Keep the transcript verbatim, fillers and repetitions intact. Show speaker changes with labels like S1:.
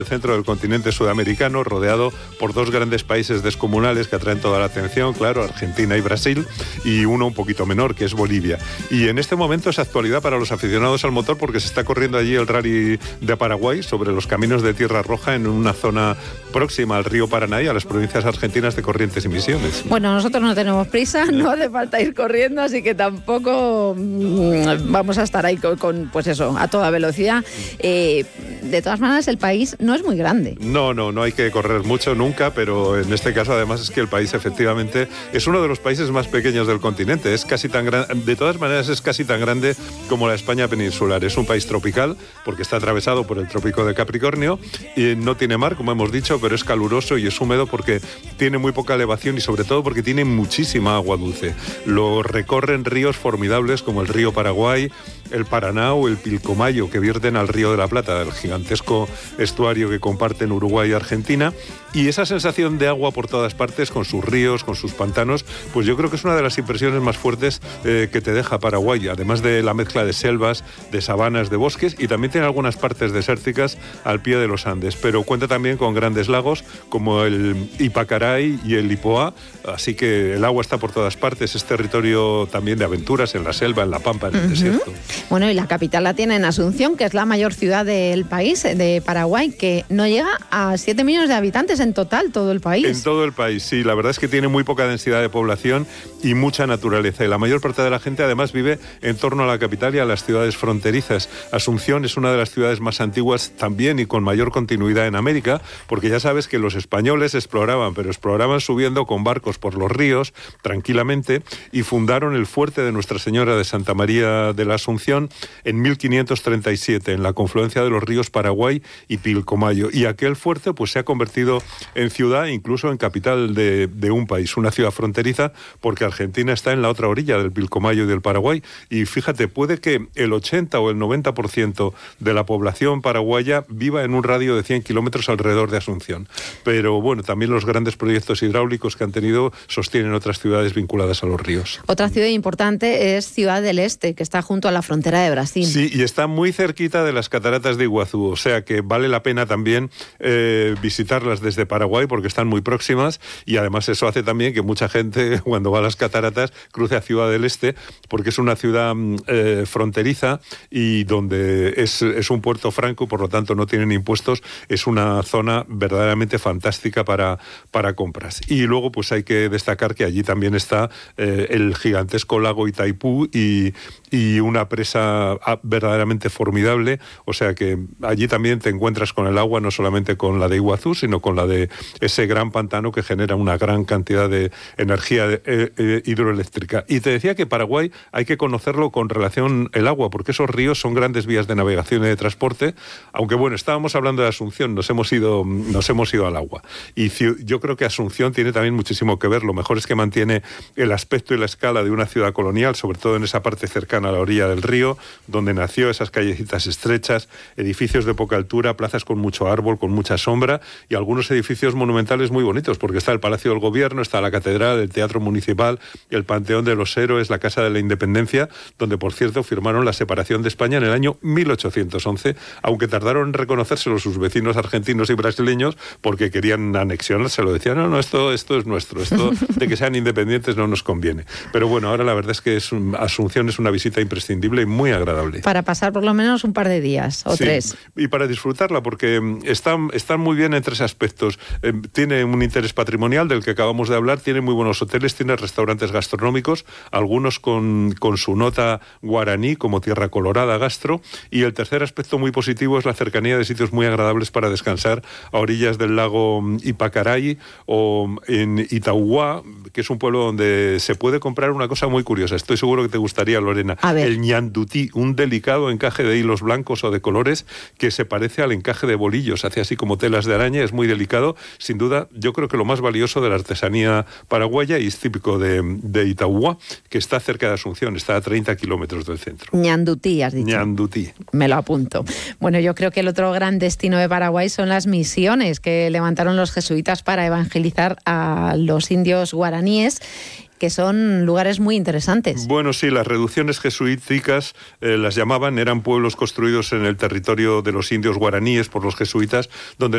S1: El centro del continente sudamericano, rodeado por dos grandes países descomunales que atraen toda la atención, claro, Argentina y Brasil, y uno un poquito menor, que es Bolivia. Y en este momento es actualidad para los aficionados al motor porque se está corriendo allí el Rally de Paraguay sobre los caminos de Tierra Roja en una zona próxima al río Paraná y a las provincias argentinas de Corrientes y Misiones.
S2: Bueno, nosotros no tenemos prisa, no hace falta ir corriendo, así que tampoco mmm, vamos a estar ahí con, con, pues eso, a toda velocidad. Eh, de todas maneras, el país no es muy grande.
S1: No, no, no hay que correr mucho nunca, pero en este caso además es que el país efectivamente es uno de los países más pequeños del continente. Es casi tan grande, de todas maneras es casi tan grande como la España peninsular. Es un país tropical porque está atravesado por el trópico de Capricornio y no tiene mar, como hemos dicho, pero es caluroso y es húmedo porque tiene muy poca elevación y sobre todo porque tiene muchísima agua dulce. Lo recorren ríos formidables como el río Paraguay, el Paraná o el Pilcomayo, que vierten al río de la Plata, el gigantesco estuario que comparten Uruguay y Argentina. Y esa sensación de agua por todas partes, con sus ríos, con sus pantanos, pues yo creo que es una de las impresiones más fuertes eh, que te deja Paraguay, además de la mezcla de selvas, de sabanas, de bosques, y también tiene algunas partes desérticas al pie de los Andes, pero cuenta también con grandes lagos como el Ipacaray y el Ipoá, así que el agua está por todas partes, es territorio también de aventuras en la selva, en la pampa, en el uh-huh. desierto.
S2: Bueno, y la capital la tiene en Asunción, que es la mayor ciudad del país, de Paraguay, que no llega a siete millones de habitantes en total, todo el país.
S1: En todo el país, sí. La verdad es que tiene muy poca densidad de población y mucha naturaleza. Y la mayor parte de la gente además vive en torno a la capital y a las ciudades fronterizas. Asunción es una de las ciudades más antiguas también y con mayor continuidad en América, porque ya sabes que los españoles exploraban, pero exploraban subiendo con barcos por los ríos tranquilamente y fundaron el fuerte de Nuestra Señora de Santa María de la Asunción en mil quinientos treinta y siete, en la confluencia de los ríos Paraguay y Pilcomayo. Y aquel fuerte pues se ha convertido en ciudad, incluso en capital de, de un país, una ciudad fronteriza, porque Argentina está en la otra orilla del Pilcomayo y del Paraguay. Y fíjate, puede que el ochenta o el noventa por ciento de la población paraguaya viva en un radio de cien kilómetros alrededor de Asunción. Pero bueno, también los grandes proyectos hidráulicos que han tenido sostienen otras ciudades vinculadas a los ríos.
S2: Otra ciudad importante es Ciudad del Este, que está junto a la frontera de Brasil.
S1: Sí, y está muy cerquita de las cataratas de Iguazú, o sea que vale la pena también eh, visitarlas desde Paraguay porque están muy próximas y además eso hace también que mucha gente cuando va a las cataratas cruce a Ciudad del Este porque es una ciudad eh, fronteriza y donde es, es un puerto franco, por lo tanto no tienen impuestos, es una zona verdaderamente fantástica para, para compras. Y luego pues hay que destacar que allí también está eh, el gigantesco lago Itaipú y, y una presa verdaderamente formidable, o sea que allí también te encuentras con el agua, no solamente con la de Iguazú, sino con la de ese gran pantano que genera una gran cantidad de energía eh, eh, hidroeléctrica. Y te decía que Paraguay hay que conocerlo con relación al agua, porque esos ríos son grandes vías de navegación y de transporte, aunque bueno, estábamos hablando de Asunción, nos hemos ido, nos hemos ido al agua. Y yo creo que Asunción tiene también muchísimo que ver, lo mejor es que mantiene el aspecto y la escala de una ciudad colonial, sobre todo en esa parte cercana a la orilla del río, donde nació, esas callecitas estrechas, edificios de poca altura, plazas con mucho árbol, con mucha sombra y algunos edificios monumentales muy bonitos, porque está el Palacio del Gobierno, está la Catedral, el Teatro Municipal, el Panteón de los Héroes, la Casa de la Independencia, donde por cierto firmaron la separación de España en el año mil ochocientos once, aunque tardaron en reconocérselo sus vecinos argentinos y brasileños porque querían anexionárselo, decían, no, no, esto, esto es nuestro, esto de que sean independientes no nos conviene. Pero bueno, ahora la verdad es que es un, Asunción es una visita imprescindible y muy agradable.
S2: Para pasar por lo menos un par de días o
S1: sí,
S2: tres.
S1: Y para disfrutarla, porque están, están muy bien en tres aspectos. Eh, tiene un interés patrimonial del que acabamos de hablar, tiene muy buenos hoteles, tiene restaurantes gastronómicos, algunos con, con su nota guaraní, como Tierra Colorada Gastro, y el tercer aspecto muy positivo es la cercanía de sitios muy agradables para descansar a orillas del lago Ipacaray o en Itaúa, que es un pueblo donde se puede comprar una cosa muy curiosa. Estoy seguro que te gustaría, Lorena. El ñandutí, un delicado encaje de hilos blancos o de colores que se parece al encaje de bolillos, hace así como telas de araña, es muy delicado. Sin duda, yo creo que lo más valioso de la artesanía paraguaya y es típico de, de Itaúa, que está cerca de Asunción, está a treinta kilómetros del centro.
S2: Ñandutí, has dicho.
S1: Ñandutí.
S2: Me lo apunto. Bueno, yo creo que el otro gran destino de Paraguay son las misiones que levantaron los jesuitas para evangelizar a los indios guaraníes, que son lugares muy interesantes.
S1: Bueno, sí, las reducciones jesuíticas eh, las llamaban, eran pueblos construidos en el territorio de los indios guaraníes por los jesuitas, donde